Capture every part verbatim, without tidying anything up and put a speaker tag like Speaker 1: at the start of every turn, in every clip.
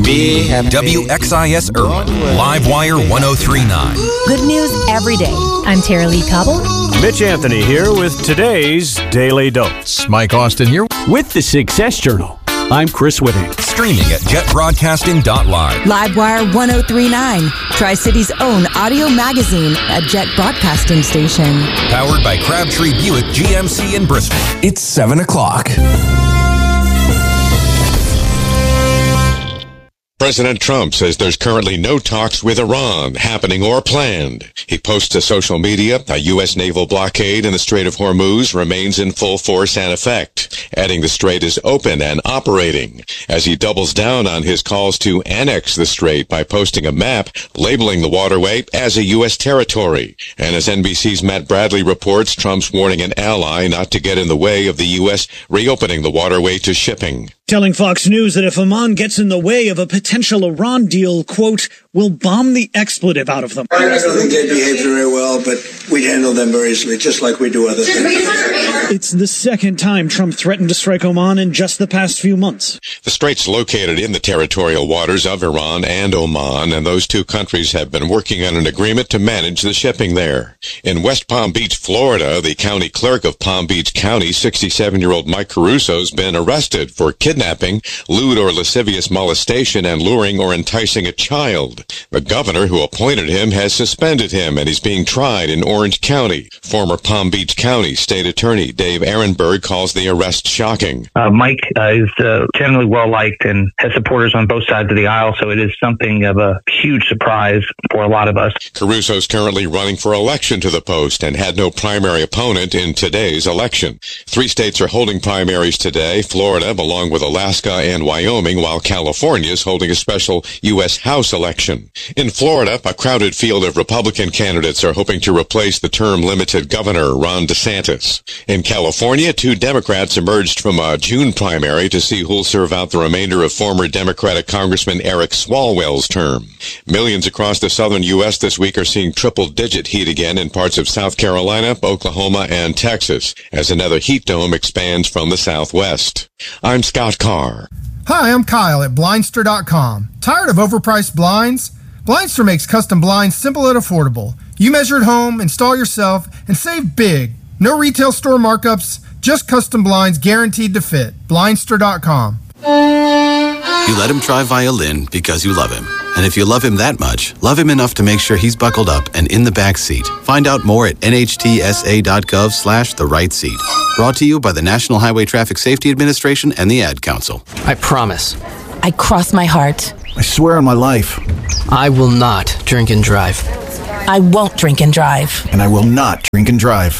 Speaker 1: Be happy. W X I S Irwin, Livewire one oh three point nine.
Speaker 2: Good news every day. I'm Tara Lee Cobble.
Speaker 3: Mitch Anthony here with today's Daily Dose.
Speaker 1: Mike Austin here
Speaker 3: with the Success Journal. I'm Chris Whitting.
Speaker 1: Streaming at jet broadcasting dot live.
Speaker 2: Livewire one oh three point nine, Tri-City's own audio magazine, a Jet broadcasting station.
Speaker 1: Powered by Crabtree Buick G M C in Bristol.
Speaker 4: It's seven o'clock.
Speaker 5: President Trump says there's currently no talks with Iran happening or planned. He posts to social media a U S naval blockade in the Strait of Hormuz remains in full force and effect, adding the strait is open and operating, as he doubles down on his calls to annex the strait by posting a map labeling the waterway as a U S territory. And as N B C's Matt Bradley reports, Trump's warning an ally not to get in the way of the U S reopening the waterway to shipping.
Speaker 6: Telling Fox News that if Oman gets in the way of a potential Iran deal, quote, we'll bomb the expletive out of them.
Speaker 7: I don't think they behave very well, but we handle them very easily, just like we do other things.
Speaker 6: It's the second time Trump threatened to strike Oman in just the past few months.
Speaker 5: The strait's located in the territorial waters of Iran and Oman, and those two countries have been working on an agreement to manage the shipping there. In West Palm Beach, Florida, the county clerk of Palm Beach County, sixty-seven-year-old Mike Caruso, has been arrested for kidnapping, lewd or lascivious molestation, and luring or enticing a child. The governor who appointed him has suspended him, and he's being tried in Orange County. Former Palm Beach County State Attorney Dave Ehrenberg calls the arrest shocking.
Speaker 8: Uh, Mike uh, is uh, generally well-liked and has supporters on both sides of the aisle, so it is something of a huge surprise for a lot of us.
Speaker 5: Caruso's currently running for election to the post and had no primary opponent in today's election. Three states are holding primaries today, Florida, along with Alaska and Wyoming, while California is holding a special U S House election. In Florida, a crowded field of Republican candidates are hoping to replace the term-limited governor, Ron DeSantis. In California, two Democrats emerged from a June primary to see who'll serve out the remainder of former Democratic Congressman Eric Swalwell's term. Millions across the southern U S this week are seeing triple-digit heat again in parts of South Carolina, Oklahoma, and Texas, as another heat dome expands from the southwest. I'm Scott Carr.
Speaker 9: Hi, I'm Kyle at Blindster dot com. Tired of overpriced blinds? Blindster makes custom blinds simple and affordable. You measure at home, install yourself, and save big. No retail store markups, just custom blinds guaranteed to fit. Blindster dot com.
Speaker 10: You let him try violin because you love him. And if you love him that much, love him enough to make sure he's buckled up and in the back seat. Find out more at N H T S A dot gov slash the right seat. Brought to you by the National Highway Traffic Safety Administration and the Ad Council.
Speaker 11: I promise.
Speaker 2: I cross my heart.
Speaker 12: I swear on my life.
Speaker 11: I will not drink and drive.
Speaker 2: I won't drink and drive.
Speaker 12: And I will not drink and drive.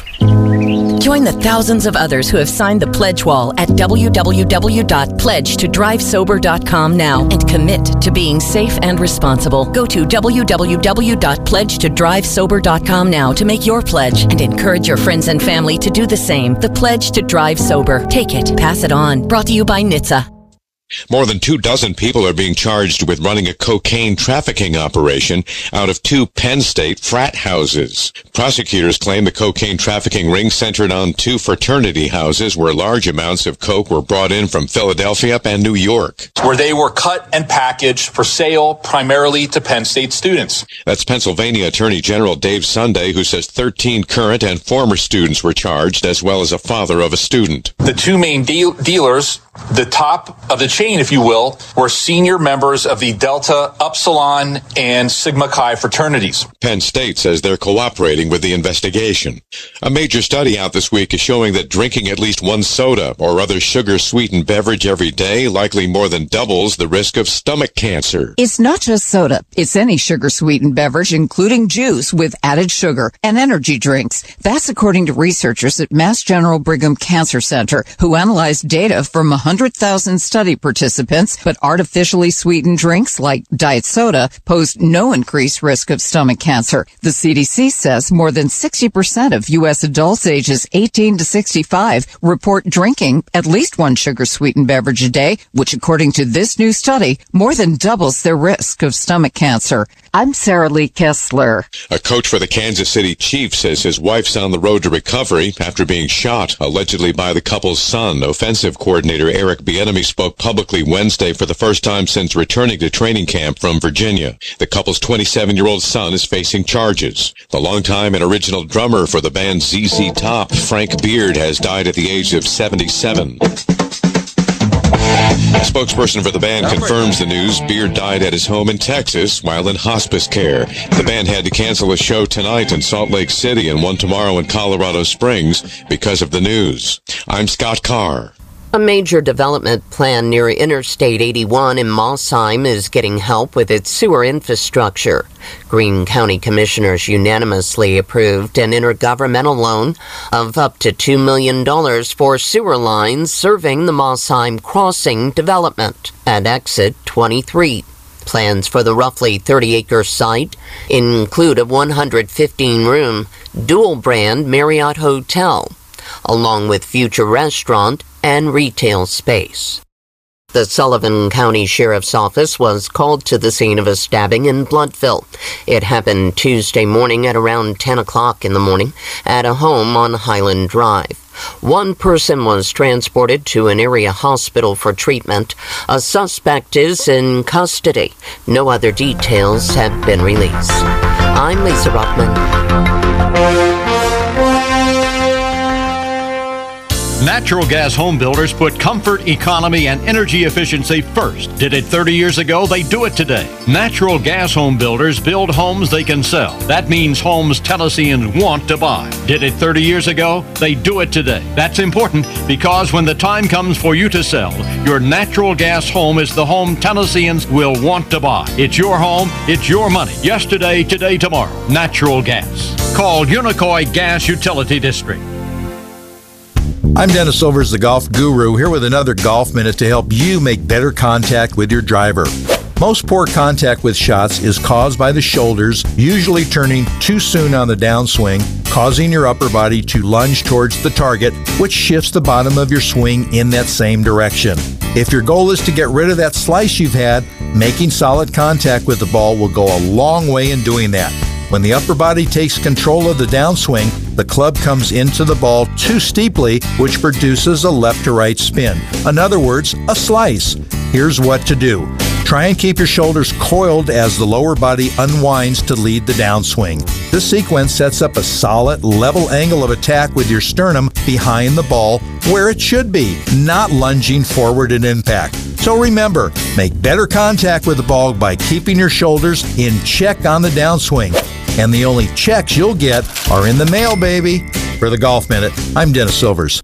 Speaker 2: Join the thousands of others who have signed the pledge wall at w w w dot pledge to drive sober dot com now and commit to being safe and responsible. Go to w w w dot pledge to drive sober dot com now to make your pledge and encourage your friends and family to do the same. The Pledge to Drive Sober. Take it, pass it on. Brought to you by N H T S A.
Speaker 5: More than two dozen people are being charged with running a cocaine trafficking operation out of two Penn State frat houses. Prosecutors claim the cocaine trafficking ring centered on two fraternity houses where large amounts of coke were brought in from Philadelphia and New York,
Speaker 13: where they were cut and packaged for sale primarily to Penn State students.
Speaker 5: That's Pennsylvania Attorney General Dave Sunday, who says thirteen current and former students were charged, as well as a father of a student.
Speaker 13: The two main deal- dealers, the top of the chain, if you will, were senior members of the Delta, Upsilon, and Sigma Chi fraternities.
Speaker 5: Penn State says they're cooperating with the investigation. A major study out this week is showing that drinking at least one soda or other sugar-sweetened beverage every day likely more than doubles the risk of stomach cancer.
Speaker 14: It's not just soda. It's any sugar-sweetened beverage, including juice with added sugar and energy drinks. That's according to researchers at Mass General Brigham Cancer Center, who analyzed data from one hundred thousand study participants, but artificially sweetened drinks like diet soda posed no increased risk of stomach cancer. The C D C says more than sixty percent of U S adults ages eighteen to sixty-five report drinking at least one sugar-sweetened beverage a day, which according to this new study, more than doubles their risk of stomach cancer. I'm Sarah Lee Kessler.
Speaker 5: A coach for the Kansas City Chiefs says his wife's on the road to recovery after being shot, allegedly by the couple's son. Offensive coordinator Eric Bieniemy spoke publicly Wednesday for the first time since returning to training camp from Virginia. The couple's twenty-seven-year-old son is facing charges. The longtime and original drummer for the band Z Z Top, Frank Beard, has died at the age of seventy-seven. A spokesperson for the band confirms the news. Beard died at his home in Texas while in hospice care. The band had to cancel a show tonight in Salt Lake City and one tomorrow in Colorado Springs because of the news. I'm Scott Carr.
Speaker 4: A major development plan near Interstate eighty-one in Mossheim is getting help with its sewer infrastructure. Greene County Commissioners unanimously approved an intergovernmental loan of up to two million dollars for sewer lines serving the Mossheim Crossing development at Exit twenty-three. Plans for the roughly thirty-acre site include a one hundred fifteen room, dual-brand Marriott hotel, along with future restaurant and retail space. The Sullivan County Sheriff's Office was called to the scene of a stabbing in Bloodville. It happened Tuesday morning at around ten o'clock in the morning at a home on Highland Drive. One person was transported to an area hospital for treatment. A suspect is in custody. No other details have been released. I'm Lisa Ruckman.
Speaker 15: Natural gas home builders put comfort, economy, and energy efficiency first. Did it thirty years ago, they do it today. Natural gas home builders build homes they can sell. That means homes Tennesseans want to buy. Did it thirty years ago, they do it today. That's important because when the time comes for you to sell, your natural gas home is the home Tennesseans will want to buy. It's your home, it's your money. Yesterday, today, tomorrow. Natural gas. Call Unicoi Gas Utility District.
Speaker 16: I'm Dennis Silvers, the golf guru, here with another Golf Minute to help you make better contact with your driver. Most poor contact with shots is caused by the shoulders, usually turning too soon on the downswing, causing your upper body to lunge towards the target, which shifts the bottom of your swing in that same direction. If your goal is to get rid of that slice you've had, making solid contact with the ball will go a long way in doing that. When the upper body takes control of the downswing, the club comes into the ball too steeply, which produces a left to right spin. In other words, a slice. Here's what to do. Try and keep your shoulders coiled as the lower body unwinds to lead the downswing. This sequence sets up a solid, level angle of attack with your sternum behind the ball where it should be, not lunging forward at impact. So remember, make better contact with the ball by keeping your shoulders in check on the downswing. And the only checks you'll get are in the mail, baby. For the Golf Minute, I'm Dennis Silvers.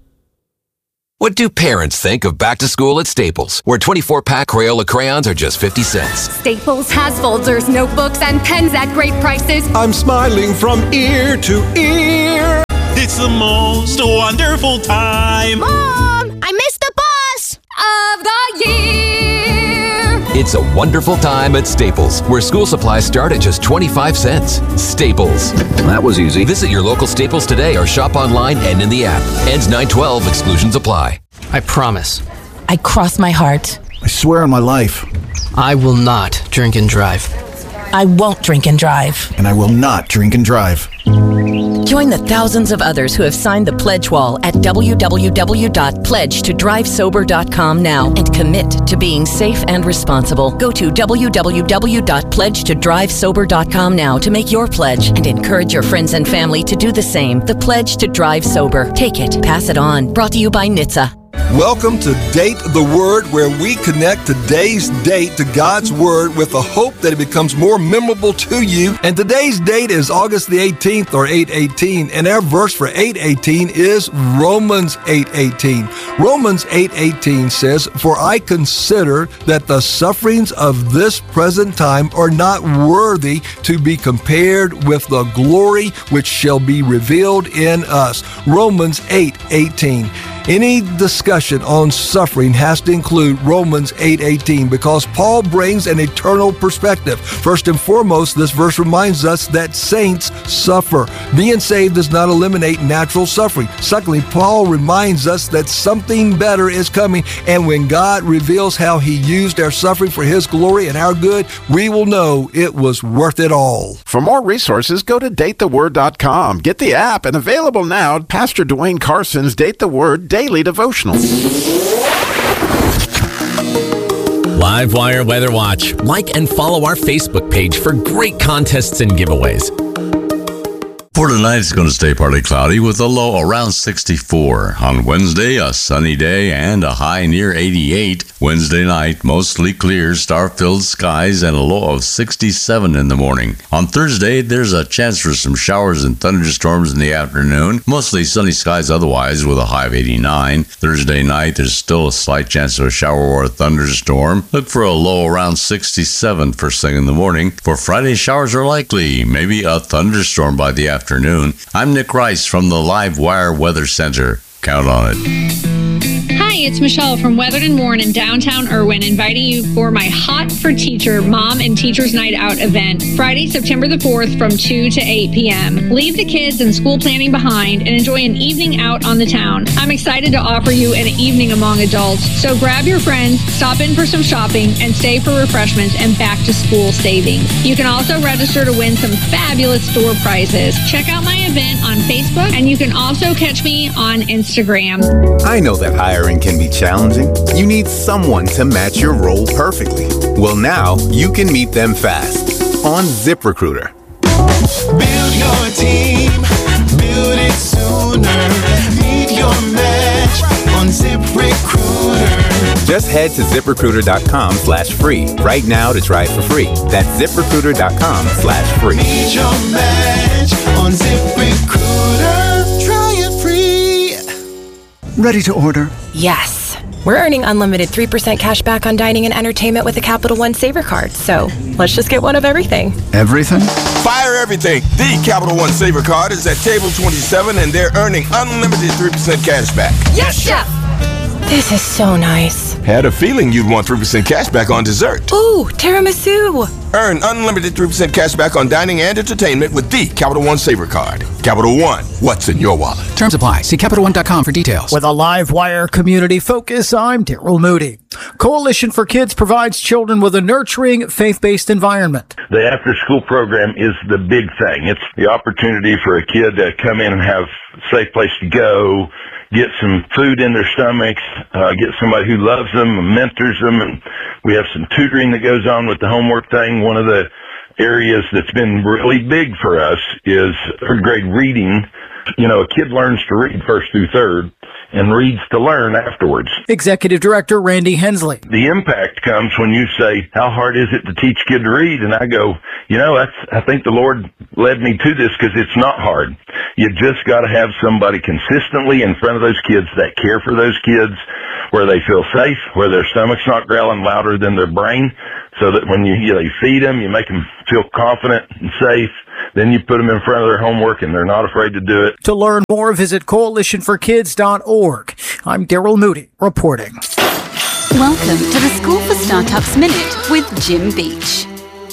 Speaker 1: What do parents think of back to school at Staples, where twenty-four pack Crayola crayons are just fifty cents?
Speaker 17: Staples has folders, notebooks, and pens at great prices.
Speaker 18: I'm smiling from ear to ear.
Speaker 19: It's the most wonderful time.
Speaker 17: Mom, I missed the bus of the year.
Speaker 1: It's a wonderful time at Staples, where school supplies start at just twenty-five cents. Staples.
Speaker 12: That was easy.
Speaker 1: Visit your local Staples today or shop online and in the app. Ends nine twelve. Exclusions apply.
Speaker 11: I promise.
Speaker 20: I cross my heart.
Speaker 12: I swear on my life.
Speaker 11: I will not drink and drive.
Speaker 20: I won't drink and drive.
Speaker 12: And I will not drink and drive.
Speaker 2: Join the thousands of others who have signed the pledge wall at w w w dot pledge to drive sober dot com now and commit to being safe and responsible. Go to w w w dot pledge to drive sober dot com now to make your pledge and encourage your friends and family to do the same. The Pledge to Drive Sober. Take it, pass it on. Brought to you by N H T S A.
Speaker 21: Welcome to Date the Word, where we connect today's date to God's Word with the hope that it becomes more memorable to you. And today's date is August the eighteenth, or eight eighteen, and our verse for eight eighteen is Romans eight eighteen. Romans eight eighteen says, "For I consider that the sufferings of this present time are not worthy to be compared with the glory which shall be revealed in us." Romans eight eighteen. Any discussion on suffering has to include Romans eight eighteen because Paul brings an eternal perspective. First and foremost, this verse reminds us that saints suffer. Being saved does not eliminate natural suffering. Secondly, Paul reminds us that something better is coming, and when God reveals how he used our suffering for his glory and our good, we will know it was worth it all.
Speaker 3: For more resources, go to date the word dot com. Get the app, and available now, Pastor Dwayne Carson's Date the Word Daily Devotional.
Speaker 22: Livewire Weather Watch. Like and follow our Facebook page for great contests and giveaways.
Speaker 23: For tonight, it's going to stay partly cloudy with a low around sixty-four. On Wednesday, a sunny day and a high near eighty-eight. Wednesday night, mostly clear, star-filled skies and a low of sixty-seven in the morning. On Thursday, there's a chance for some showers and thunderstorms in the afternoon. Mostly sunny skies otherwise with a high of eighty-nine. Thursday night, there's still a slight chance of a shower or a thunderstorm. Look for a low around sixty-seven first thing in the morning. For Friday, showers are likely. Maybe a thunderstorm by the afternoon. Afternoon. I'm Nick Rice from the Live Wire Weather Center. Count on it.
Speaker 24: Hi, it's Michelle from Weathered and Worn in downtown Irwin, inviting you for my Hot for Teacher Mom and Teachers Night Out event, Friday, September the fourth from two to eight p.m. Leave the kids and school planning behind and enjoy an evening out on the town. I'm excited to offer you an evening among adults, so grab your friends, stop in for some shopping, and stay for refreshments and back to school savings. You can also register to win some fabulous store prizes. Check out my event on Facebook, and you can also catch me on Instagram.
Speaker 25: I know that hiring can be challenging. You need someone to match your role perfectly. Well, now you can meet them fast on ZipRecruiter.
Speaker 18: Build your team, build it sooner. Meet your match on ZipRecruiter.
Speaker 25: Just head to ZipRecruiter.com slash free right now to try it for free. That's ZipRecruiter.com slash free.
Speaker 18: Meet your match on ZipRecruiter. Try it free.
Speaker 26: Ready to order?
Speaker 27: Yes. We're earning unlimited three percent cash back on dining and entertainment with the Capital One Saver Card. So let's just get one of everything.
Speaker 26: Everything?
Speaker 28: Fire everything. The Capital One Saver Card is at table twenty-seven, and they're earning unlimited three percent cash back.
Speaker 27: Yes, Chef! This is so nice.
Speaker 28: Had a feeling you'd want three percent cash back on dessert.
Speaker 27: Ooh, tiramisu.
Speaker 28: Earn unlimited three percent cash back on dining and entertainment with the Capital One Saver Card. Capital One, what's in your wallet?
Speaker 29: Terms apply. See Capital One dot com for details.
Speaker 30: With a Live Wire community focus, I'm Daryl Moody. Coalition for Kids provides children with a nurturing, faith-based environment.
Speaker 31: The after-school program is the big thing. It's the opportunity for a kid to come in and have a safe place to go, get some food in their stomachs, uh, get somebody who loves them and mentors them. And we have some tutoring that goes on with the homework thing. One of the areas that's been really big for us is third grade reading. You know, a kid learns to read first through third and reads to learn afterwards.
Speaker 30: Executive Director Randy Hensley.
Speaker 31: The impact comes when you say, how hard is it to teach a kid to read? And I go, you know, that's, I think the Lord led me to this because it's not hard. You just got to have somebody consistently in front of those kids that care for those kids, where they feel safe, where their stomach's not growling louder than their brain, so that when you, you know, you feed them, you make them feel confident and safe. Then you put them in front of their homework and they're not afraid to do it.
Speaker 30: To learn more, visit coalition for kids dot org. I'm Daryl Moody reporting.
Speaker 32: Welcome to the School for Startups Minute with Jim Beach.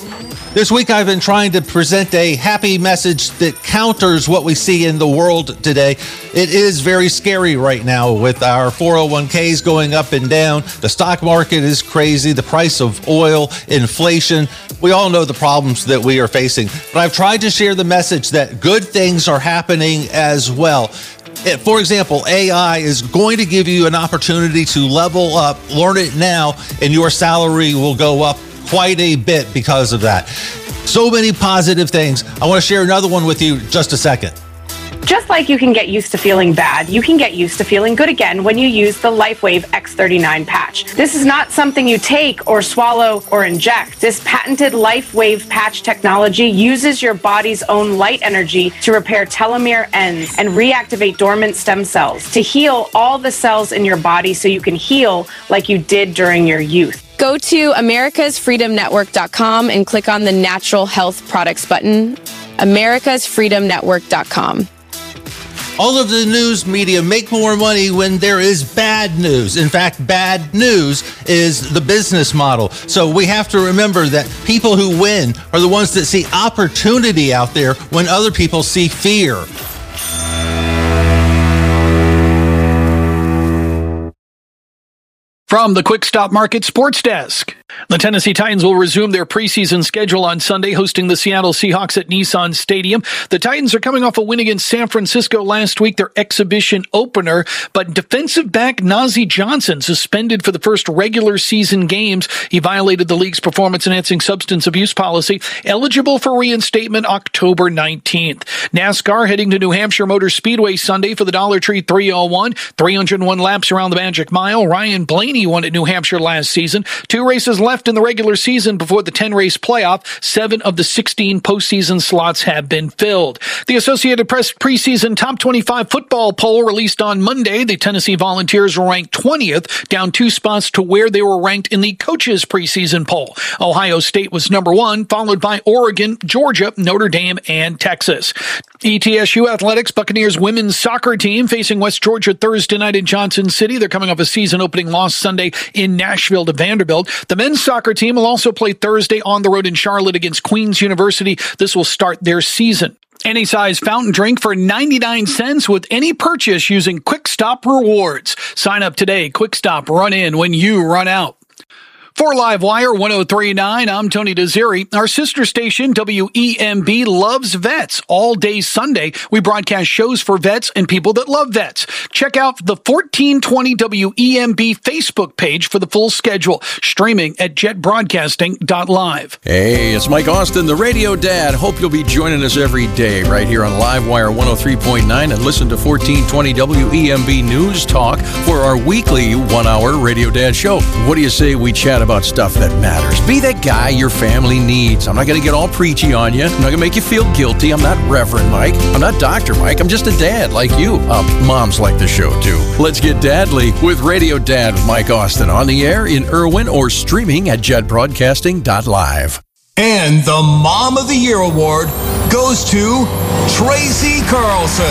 Speaker 33: This week I've been trying to present a happy message that counters what we see in the world today. It is very scary right now with our four oh one k's going up and down. The stock market is crazy. The price of oil, inflation. We all know the problems that we are facing. But I've tried to share the message that good things are happening as well. For example, A I is going to give you an opportunity to level up, learn it now, and your salary will go up quite a bit because of that. So many positive things. I want to share another one with you just a second.
Speaker 34: Just like you can get used to feeling bad, you can get used to feeling good again when you use the LifeWave X thirty-nine patch. This is not something you take or swallow or inject. This patented LifeWave patch technology uses your body's own light energy to repair telomere ends and reactivate dormant stem cells to heal all the cells in your body so you can heal like you did during your youth.
Speaker 35: Go to americas freedom network dot com and click on the Natural Health Products button. americas freedom network dot com.
Speaker 33: All of the news media make more money when there is bad news. In fact, bad news is the business model. So we have to remember that people who win are the ones that see opportunity out there when other people see fear.
Speaker 1: From the Quick Stop Market Sports Desk. The Tennessee Titans will resume their preseason schedule on Sunday, hosting the Seattle Seahawks at Nissan Stadium. The Titans are coming off a win against San Francisco last week, their exhibition opener, but defensive back Nazeeh Johnson suspended for the first regular season games. He violated the league's performance-enhancing substance abuse policy, eligible for reinstatement October nineteenth. NASCAR heading to New Hampshire Motor Speedway Sunday for the Dollar Tree three oh one. three hundred one laps around the Magic Mile. Ryan Blaney won at New Hampshire last season. Two races left in the regular season before the ten-race playoff. Seven of the sixteen postseason slots have been filled. The Associated Press preseason top twenty-five football poll released on Monday. The Tennessee Volunteers were ranked twentieth, down two spots to where they were ranked in the coaches preseason poll. Ohio State was number one, followed by Oregon, Georgia, Notre Dame, and Texas. E T S U Athletics Buccaneers women's soccer team facing West Georgia Thursday night in Johnson City. They're coming off a season-opening loss Sunday in Nashville to Vanderbilt. The men's soccer team will also play Thursday on the road in Charlotte against Queens University. This will start their season. Any size fountain drink for ninety-nine cents with any purchase using Quick Stop Rewards. Sign up today. Quick Stop, run in when you run out. For Livewire one oh three point nine, I'm Tony Desiri. Our sister station, W E M B, loves vets. All day Sunday, we broadcast shows for vets and people that love vets. Check out the fourteen twenty W E M B Facebook page for the full schedule. Streaming at jet broadcasting dot live.
Speaker 4: Hey, it's Mike Austin, the Radio Dad. Hope you'll be joining us every day right here on Livewire one oh three point nine and listen to fourteen twenty W E M B News Talk for our weekly one-hour Radio Dad show. What do you say we chat about? About stuff that matters. Be that guy your family needs. I'm not going to get all preachy on you. I'm not going to make you feel guilty. I'm not Reverend Mike. I'm not Doctor Mike. I'm just a dad like you. Uh, moms like the show too. Let's get dadly with Radio Dad with Mike Austin on the air in Irwin or streaming at jet broadcasting dot live.
Speaker 5: And the Mom of the Year award goes to Tracy Carlson.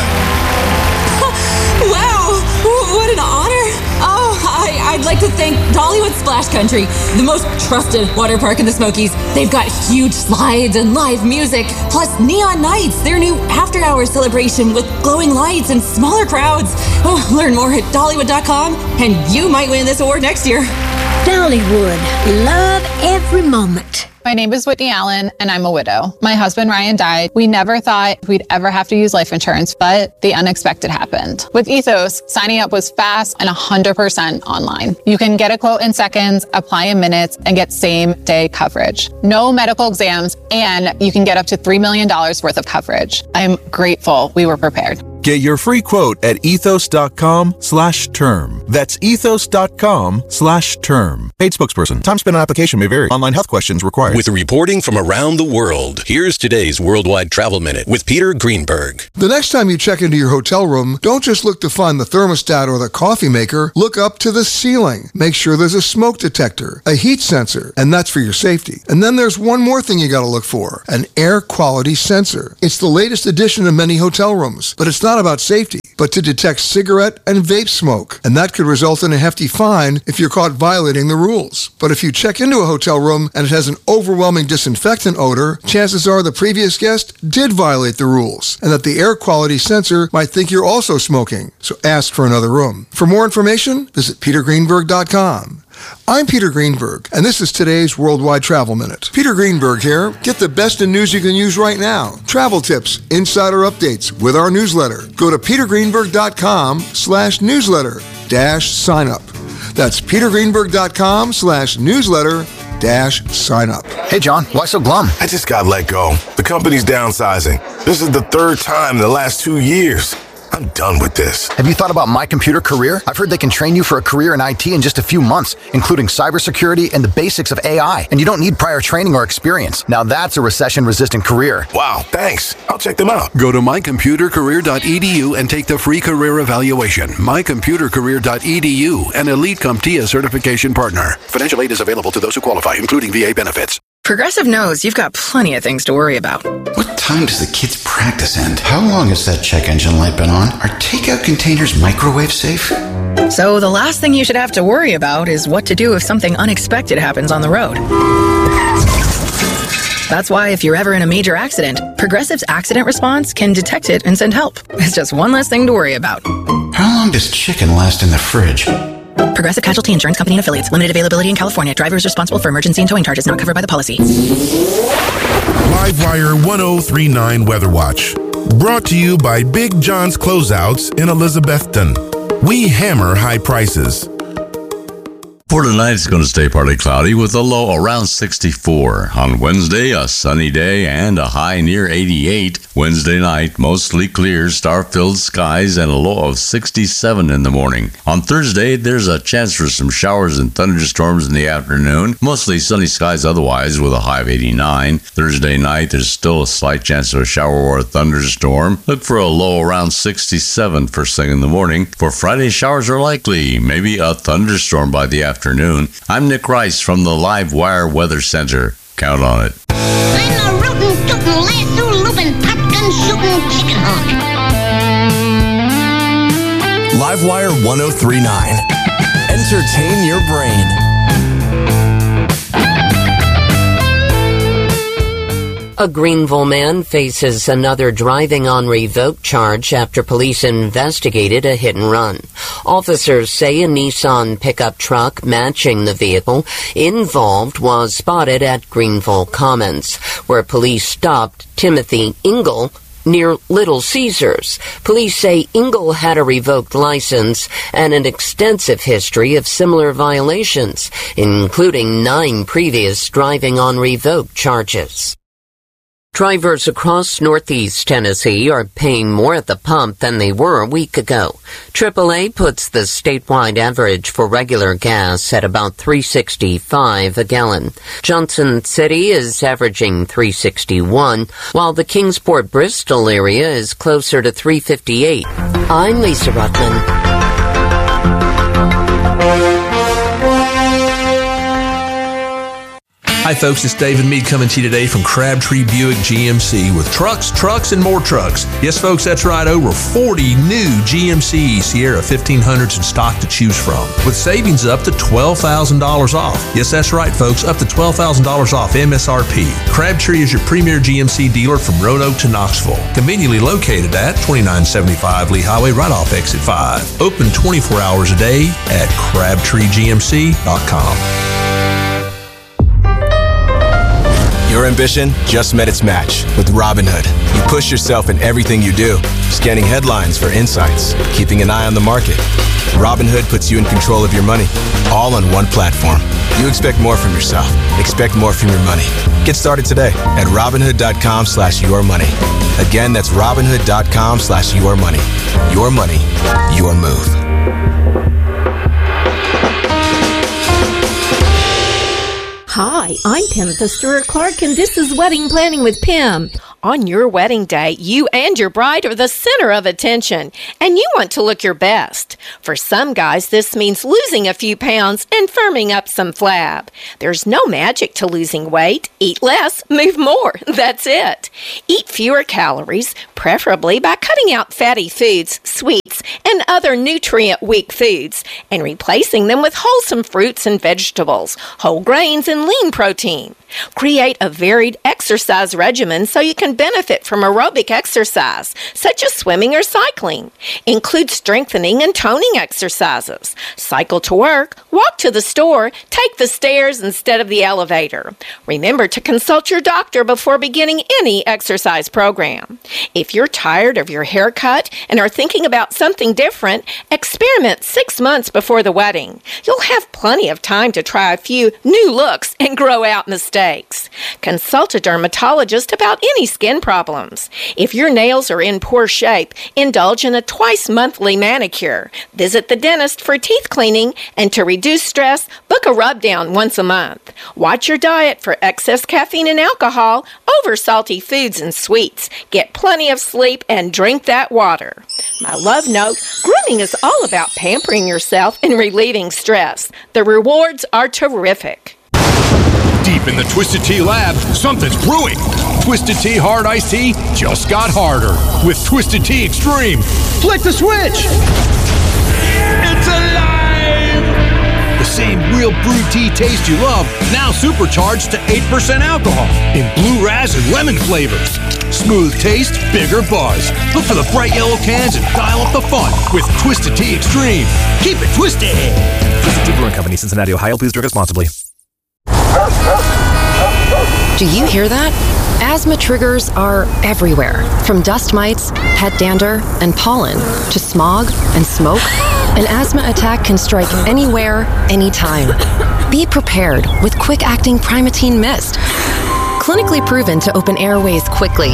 Speaker 6: Wow, what an honor. Oh, I, I'd like to thank Dollywood Splash Country, the most trusted water park in the Smokies. They've got huge slides and live music, plus Neon Nights, their new after-hours celebration with glowing lights and smaller crowds. Oh, learn more at Dollywood dot com, and you might win this award next year.
Speaker 7: Dollywood, love every moment.
Speaker 8: My name is Whitney Allen, and I'm a widow. My husband, Ryan, died. We never thought we'd ever have to use life insurance, but the unexpected happened. With Ethos, signing up was fast and one hundred percent online. You can get a quote in seconds, apply in minutes, and get same-day coverage. No medical exams, and you can get up to three million dollars worth of coverage. I'm grateful we were prepared.
Speaker 9: Get your free quote at ethos.com slash term. That's ethos.com slash term. Paid spokesperson. Time spent on application may vary. Online health questions required.
Speaker 10: With reporting from around the world, here's today's Worldwide Travel Minute with Peter Greenberg.
Speaker 11: The next time you check into your hotel room, don't just look to find the thermostat or the coffee maker. Look up to the ceiling. Make sure there's a smoke detector, a heat sensor, and that's for your safety. And then there's one more thing you gotta look for, an air quality sensor. It's the latest addition to many hotel rooms, but it's not about safety, but to detect cigarette and vape smoke. And that could result in a hefty fine if you're caught violating the rules. But if you check into a hotel room and it has an overwhelming disinfectant odor, chances are the previous guest did violate the rules, and that the air quality sensor might think you're also smoking. So ask for another room. For more information, visit peter greenberg dot com. I'm Peter Greenberg, and this is today's Worldwide Travel Minute. Peter Greenberg here. Get the best in news you can use right now. Travel tips, insider updates with our newsletter. Go to peter greenberg dot com slash newsletter dash sign up. That's peter greenberg dot com slash newsletter dash sign up.
Speaker 12: Hey, John, why so glum?
Speaker 28: I just got let go. The company's downsizing. This is the third time in the last two years. I'm done with this.
Speaker 12: Have you thought about My Computer Career? I've heard they can train you for a career in I T in just a few months, including cybersecurity and the basics of A I. And you don't need prior training or experience. Now that's a recession-resistant career.
Speaker 28: Wow, thanks. I'll check them out.
Speaker 13: Go to my computer career dot e d u and take the free career evaluation. my computer career dot e d u, an Elite CompTIA certification partner. Financial aid is available to those who qualify, including V A benefits.
Speaker 2: Progressive knows you've got plenty of things to worry about.
Speaker 3: What time does the kids' practice end? How long has that check engine light been on? Are takeout containers microwave safe?
Speaker 2: So the last thing you should have to worry about is what to do if something unexpected happens on the road. That's why if you're ever in a major accident, Progressive's accident response can detect it and send help. It's just one less thing to worry about.
Speaker 3: How long does chicken last in the fridge?
Speaker 2: Progressive Casualty Insurance Company and Affiliates. Limited availability in California. Driver is responsible for emergency and towing charges not covered by the policy.
Speaker 14: Livewire ten thirty-nine Weather Watch. Brought to you by Big John's Closeouts in Elizabethton. We hammer high prices.
Speaker 15: For tonight, it's going to stay partly cloudy with a low around sixty-four. On Wednesday, a sunny day and a high near eighty-eight. Wednesday night, mostly clear, star-filled skies and a low of sixty-seven in the morning. On Thursday, there's a chance for some showers and thunderstorms in the afternoon. Mostly sunny skies otherwise with a high of eighty-nine. Thursday night, there's still a slight chance of a shower or a thunderstorm. Look for a low around sixty-seven first thing in the morning. For Friday, showers are likely. Maybe a thunderstorm by the afternoon. Afternoon. I'm Nick Rice from the Live Wire Weather Center. Count on it.
Speaker 16: I'm a rootin', tootin', lasso looping, popgun shooting chicken hawk.
Speaker 5: Livewire ten thirty-nine. Entertain your brain.
Speaker 17: A Greenville man faces another driving on revoked charge after police investigated a hit and run. Officers say a Nissan pickup truck matching the vehicle involved was spotted at Greenville Commons, where police stopped Timothy Engel near Little Caesars. Police say Engel had a revoked license and an extensive history of similar violations, including nine previous driving on revoked charges. Drivers across Northeast Tennessee are paying more at the pump than they were a week ago. triple A puts the statewide average for regular gas at about three sixty-five a gallon. Johnson City is averaging three sixty-one, while the Kingsport-Bristol area is closer to three fifty-eight. I'm Lisa Ruttman.
Speaker 18: Hi folks, it's David Mead coming to you today from Crabtree Buick G M C with trucks, trucks, and more trucks. Yes folks, that's right, over forty new G M C Sierra fifteen hundreds in stock to choose from, with savings up to twelve thousand dollars off. Yes, that's right folks, up to twelve thousand dollars off M S R P. Crabtree is your premier G M C dealer from Roanoke to Knoxville, conveniently located at twenty-nine seventy-five Lee Highway right off Exit five. Open twenty-four hours a day at crabtree g m c dot com.
Speaker 28: Your ambition just met its match with Robinhood. You push yourself in everything you do, scanning headlines for insights, keeping an eye on the market. Robinhood puts you in control of your money, all on one platform. You expect more from yourself. Expect more from your money. Get started today at Robinhood.com slash your money. Again, that's Robinhood.com slash your money. Your money, your move.
Speaker 7: Hi, I'm Pam Stewart Clark, and this is Wedding Planning with Pam.
Speaker 19: On your wedding day, you and your bride are the center of attention, and you want to look your best. For some guys, this means losing a few pounds and firming up some flab. There's no magic to losing weight. Eat less, move more. That's it. Eat fewer calories, preferably by cutting out fatty foods, sweets, and other nutrient-weak foods, and replacing them with wholesome fruits and vegetables, whole grains, and lean protein. Create a varied exercise regimen so you can benefit from aerobic exercise, such as swimming or cycling. Include strengthening and toning exercises. Cycle to work, walk to the store, take the stairs instead of the elevator. Remember to consult your doctor before beginning any exercise program. If you're tired of your haircut and are thinking about something different, experiment six months before the wedding. You'll have plenty of time to try a few new looks and grow out mistakes. Consult a dermatologist about any skin problems. If your nails are in poor shape, indulge in a twice-monthly manicure. Visit the dentist for teeth cleaning, and to reduce stress, book a rub-down once a month. Watch your diet for excess caffeine and alcohol, over salty foods and sweets. Get plenty of sleep and drink that water. My love note, grooming is all about pampering yourself and relieving stress. The rewards are terrific.
Speaker 20: Deep in the Twisted Tea lab, something's brewing. Twisted Tea Hard Iced Tea just got harder with Twisted Tea Extreme. Flick the switch! It's alive! The same real brewed tea taste you love, now supercharged to eight percent alcohol in blue raz and lemon flavors. Smooth taste, bigger buzz. Look for the bright yellow cans and dial up the fun with Twisted Tea Extreme. Keep it twisted!
Speaker 21: Twisted Tea Brewing Company, Cincinnati, Ohio. Please drink responsibly.
Speaker 22: Do you hear that? Asthma triggers are everywhere, from dust mites, pet dander, and pollen, to smog and smoke. An asthma attack can strike anywhere, anytime. Be prepared with quick-acting Primatene Mist. Clinically proven to open airways quickly.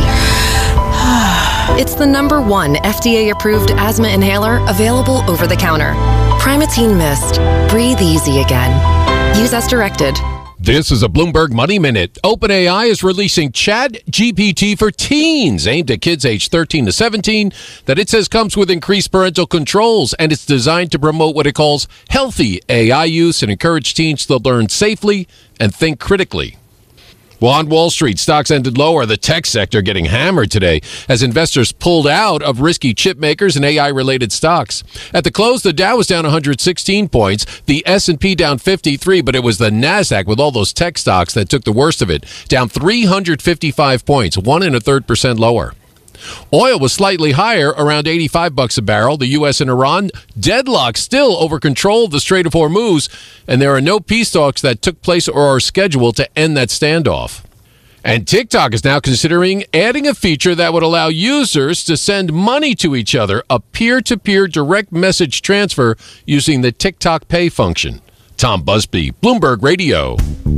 Speaker 22: It's the number one F D A-approved asthma inhaler available over the counter. Primatene Mist. Breathe easy again. Use as directed.
Speaker 23: This is a Bloomberg Money Minute. OpenAI is releasing ChatGPT for teens, aimed at kids aged thirteen to seventeen, that it says comes with increased parental controls, and it's designed to promote what it calls healthy A I use and encourage teens to learn safely and think critically. Well, on Wall Street, stocks ended lower. The tech sector getting hammered today as investors pulled out of risky chip makers and A I-related stocks. At the close, the Dow was down one hundred sixteen points, the S and P down fifty-three, but it was the NASDAQ with all those tech stocks that took the worst of it, down three hundred fifty-five points, one and a third percent lower. Oil was slightly higher, around eighty-five bucks a barrel. The U S and Iran deadlocked still over control of the Strait of Hormuz, and there are no peace talks that took place or are scheduled to end that standoff. And TikTok is now considering adding a feature that would allow users to send money to each other, a peer-to-peer direct message transfer using the TikTok Pay function. Tom Busby, Bloomberg Radio.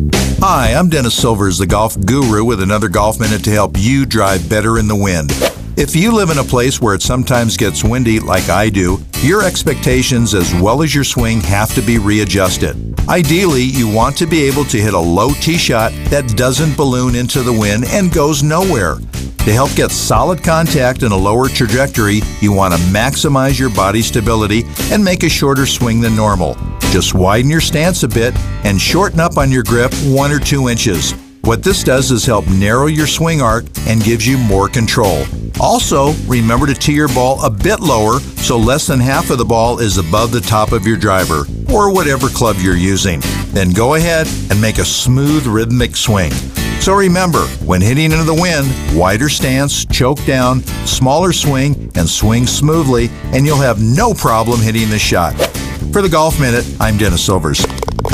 Speaker 24: Hi, I'm Dennis Silvers, the golf guru, with another Golf Minute to help you drive better in the wind. If you live in a place where it sometimes gets windy like I do, your expectations as well as your swing have to be readjusted. Ideally, you want to be able to hit a low tee shot that doesn't balloon into the wind and goes nowhere. To help get solid contact in a lower trajectory, you want to maximize your body stability and make a shorter swing than normal. Just widen your stance a bit and shorten up on your grip one or two inches. What this does is help narrow your swing arc and gives you more control. Also, remember to tee your ball a bit lower so less than half of the ball is above the top of your driver or whatever club you're using. Then go ahead and make a smooth rhythmic swing. So remember, when hitting into the wind, wider stance, choke down, smaller swing, and swing smoothly, and you'll have no problem hitting the shot. For the Golf Minute, I'm Dennis Silvers.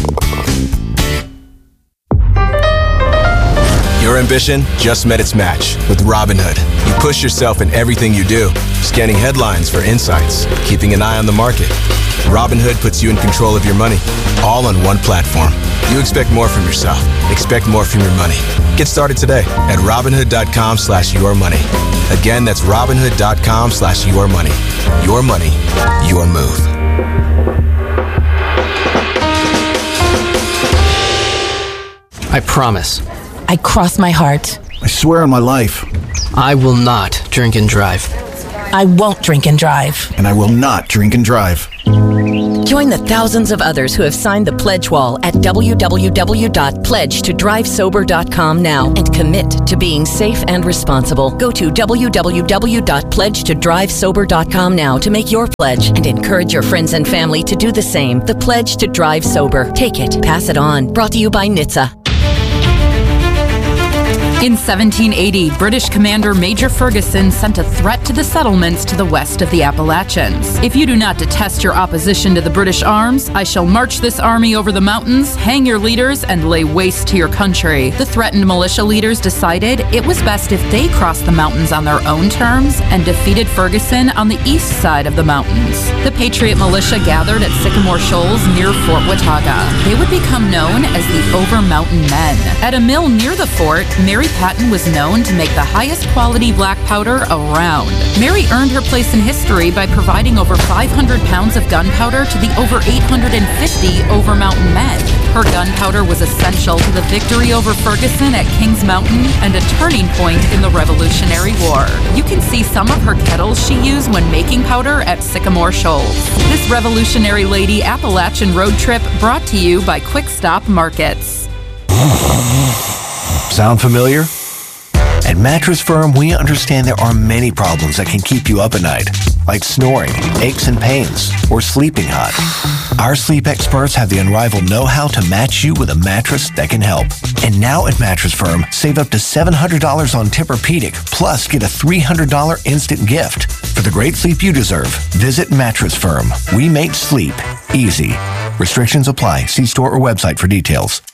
Speaker 28: Your ambition just met its match with Robinhood. You push yourself in everything you do, scanning headlines for insights, keeping an eye on the market. Robinhood puts you in control of your money, all on one platform. You expect more from yourself. Expect more from your money. Get started today at Robinhood.com slash your money. Again, that's Robinhood.com slash your money. Your money, your move.
Speaker 25: I promise.
Speaker 26: I cross my heart.
Speaker 25: I swear on my life. I will not drink and drive.
Speaker 26: I won't drink and drive.
Speaker 25: And I will not drink and drive.
Speaker 26: Join the thousands of others who have signed the pledge wall at w w w dot pledge to drive sober dot com now and commit to being safe and responsible. Go to w w w dot pledge to drive sober dot com now to make your pledge and encourage your friends and family to do the same. The Pledge to Drive Sober. Take it, pass it on. Brought to you by N H T S A.
Speaker 27: In seventeen eighty, British commander Major Ferguson sent a threat to the settlements to the west of the Appalachians. If you do not detest your opposition to the British arms, I shall march this army over the mountains, hang your leaders, and lay waste to your country. The threatened militia leaders decided it was best if they crossed the mountains on their own terms and defeated Ferguson on the east side of the mountains. The Patriot militia gathered at Sycamore Shoals near Fort Watauga. They would become known as the Over Mountain Men. At a mill near the fort, Mary Patton was known to make the highest quality black powder around. Mary earned her place in history by providing over five hundred pounds of gunpowder to the over eight hundred fifty Over Mountain Men. Her gunpowder was essential to the victory over Ferguson at Kings Mountain and a turning point in the Revolutionary War. You can see some of her kettles she used when making powder at Sycamore Shoals. This Revolutionary Lady Appalachian road trip brought to you by Quick Stop Markets.
Speaker 1: Sound familiar? At Mattress Firm, we understand there are many problems that can keep you up at night, like snoring, aches and pains, or sleeping hot. Our sleep experts have the unrivaled know-how to match you with a mattress that can help. And now at Mattress Firm, save up to seven hundred dollars on Tempur-Pedic, plus get a three hundred dollars instant gift. For the great sleep you deserve, visit Mattress Firm. We make sleep easy. Restrictions apply. See store or website for details.